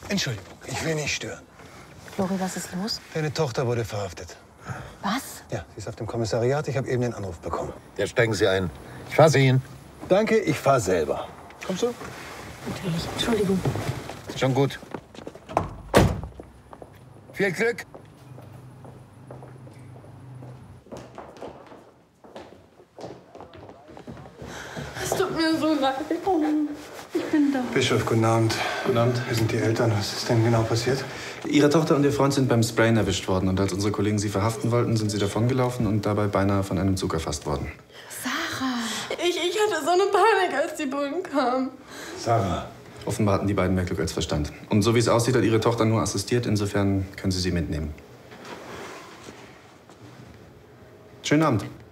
Entschuldigung, ich will nicht stören. Flori, was ist los? Deine Tochter wurde verhaftet. Was? Ja, sie ist auf dem Kommissariat. Ich habe eben den Anruf bekommen. Jetzt steigen Sie ein. Ich fasse ihn. Danke, ich fahr selber. Kommst du? Natürlich. Entschuldigung. Schon gut. Viel Glück. Es tut mir so leid. Ich bin da. Bischof, guten Abend. Guten Abend. Wir sind die Eltern. Was ist denn genau passiert? Ihre Tochter und ihr Freund sind beim Sprayen erwischt worden. Und als unsere Kollegen sie verhaften wollten, sind sie davongelaufen und dabei beinahe von einem Zug erfasst worden. Sarah. Ich hatte so eine Panik, als die Bullen kamen. Sarah. Offenbar hatten die beiden mehr Glück als Verstand. Und so wie es aussieht, hat ihre Tochter nur assistiert. Insofern können Sie sie mitnehmen. Schönen Abend.